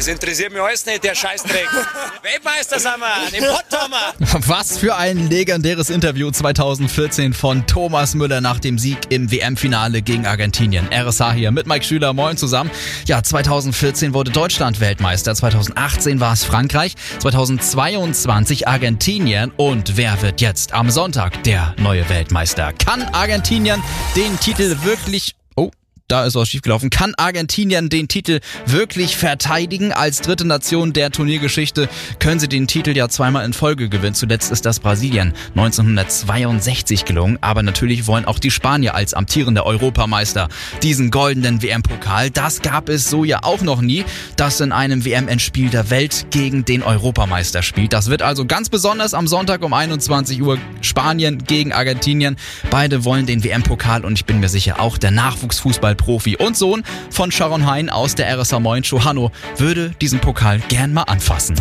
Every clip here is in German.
Das interessiert mich alles nicht, der Scheißdreck. Weltmeister sind wir, den Pott haben wir. Was für ein legendäres Interview 2014 von Thomas Müller nach dem Sieg im WM-Finale gegen Argentinien. RSH hier mit Mike Schüler, moin zusammen. Ja, 2014 wurde Deutschland Weltmeister, 2018 war es Frankreich, 2022 Argentinien. Und wer wird jetzt am Sonntag der neue Weltmeister? Kann Argentinien den Titel wirklich... Da ist was schiefgelaufen. Kann Argentinien den Titel wirklich verteidigen? Als dritte Nation der Turniergeschichte können sie den Titel ja zweimal in Folge gewinnen. Zuletzt ist das Brasilien 1962 gelungen. Aber natürlich wollen auch die Spanier als amtierender Europameister diesen goldenen WM-Pokal. Das gab es so ja auch noch nie, dass in einem WM-Endspiel der Welt gegen den Europameister spielt. Das wird also ganz besonders am Sonntag um 21 Uhr Spanien gegen Argentinien. Beide wollen den WM-Pokal und ich bin mir sicher, auch der Nachwuchsfußball Profi und Sohn von Sharon Hein aus der RSH Moin Show, Hanno, würde diesen Pokal gern mal anfassen.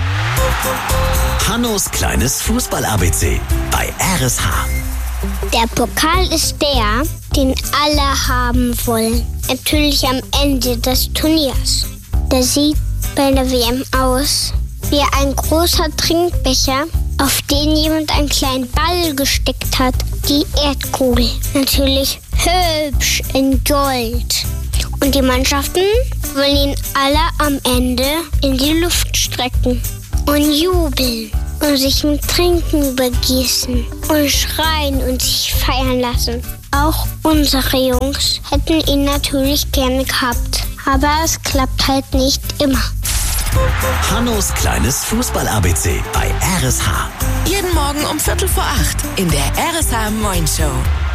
Hannos kleines Fußball-ABC bei RSH. Der Pokal ist der, den alle haben wollen. Natürlich am Ende des Turniers. Der sieht bei der WM aus wie ein großer Trinkbecher, auf den jemand einen kleinen Ball gesteckt hat. Die Erdkugel. Natürlich hübsch in Gold. Und die Mannschaften wollen ihn alle am Ende in die Luft strecken und jubeln und sich mit Trinken übergießen und schreien und sich feiern lassen. Auch unsere Jungs hätten ihn natürlich gerne gehabt, aber es klappt halt nicht immer. Hannos kleines Fußball-ABC bei RSH. Jeden Morgen um 7:45 in der RSH Moin Show.